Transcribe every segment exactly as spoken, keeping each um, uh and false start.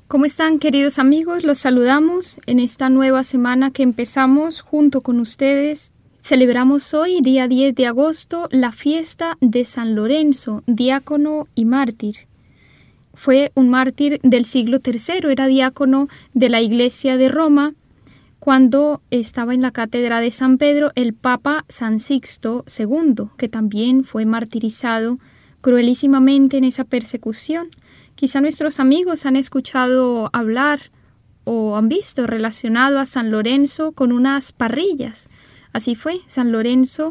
¿Cómo están, queridos amigos? Los saludamos en esta nueva semana que empezamos junto con ustedes. Celebramos hoy, día diez de agosto, la fiesta de San Lorenzo, diácono y mártir. Fue un mártir del siglo tercero, era diácono de la Iglesia de Roma cuando estaba en la cátedra de San Pedro el Papa San Sixto segundo, que también fue martirizado cruelísimamente en esa persecución. Quizá nuestros amigos han escuchado hablar o han visto relacionado a San Lorenzo con unas parrillas. Así fue, San Lorenzo,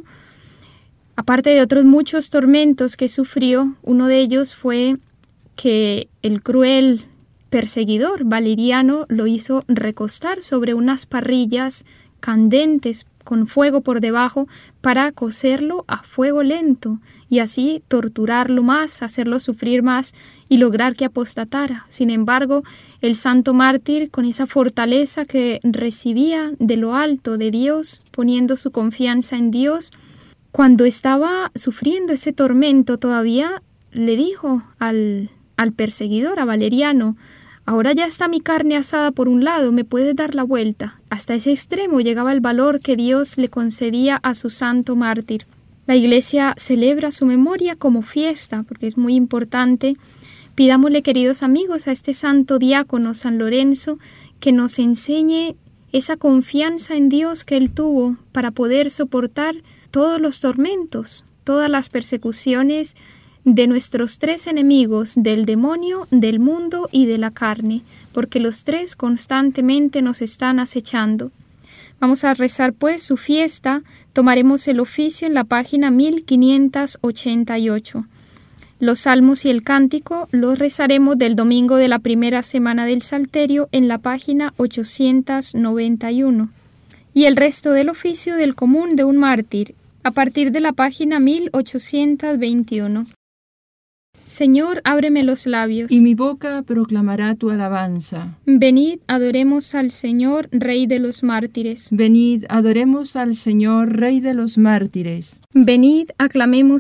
aparte de otros muchos tormentos que sufrió, uno de ellos fue que el cruel perseguidor Valeriano lo hizo recostar sobre unas parrillas candentes con fuego por debajo para cocerlo a fuego lento y así torturarlo más, hacerlo sufrir más y lograr que apostatara. Sin embargo, el santo mártir, con esa fortaleza que recibía de lo alto de Dios, poniendo su confianza en Dios, cuando estaba sufriendo ese tormento todavía le dijo al, al perseguidor, a Valeriano: ahora ya está mi carne asada por un lado, ¿me puedes dar la vuelta? Hasta ese extremo llegaba el valor que Dios le concedía a su santo mártir. La Iglesia celebra su memoria como fiesta, porque es muy importante. Pidámosle, queridos amigos, a este santo diácono San Lorenzo, que nos enseñe esa confianza en Dios que él tuvo para poder soportar todos los tormentos, todas las persecuciones de nuestros tres enemigos, del demonio, del mundo y de la carne, porque los tres constantemente nos están acechando. Vamos a rezar pues su fiesta. Tomaremos el oficio en la página mil quinientos ochenta y ocho. Los salmos y el cántico los rezaremos del domingo de la primera semana del Salterio en la página ochocientos noventa y uno. Y el resto del oficio del común de un mártir a partir de la página mil ochocientos veintiuno. Señor, ábreme los labios, y mi boca proclamará tu alabanza. Venid, adoremos al Señor, Rey de los mártires. Venid, adoremos al Señor, Rey de los mártires. Venid, aclamemos